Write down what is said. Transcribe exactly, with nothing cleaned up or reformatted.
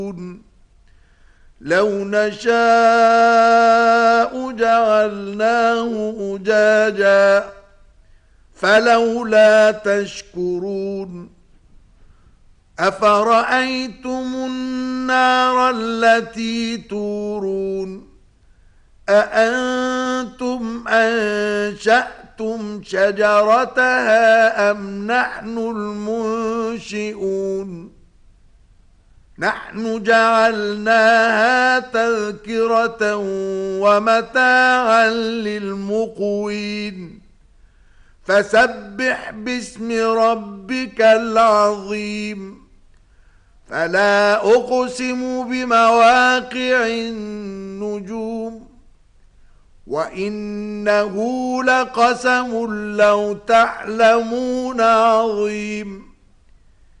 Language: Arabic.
لو نشاء جعلناه أجاجا فلولا تشكرون أفرأيتم النار التي تورون أأنتم أنشأتم شجرتها أم نحن المنشئون نحن جعلناها تذكرة ومتاعا للمقوين فسبح باسم ربك العظيم فلا أقسم بمواقع النجوم وإنه لقسم لو تعلمون عظيم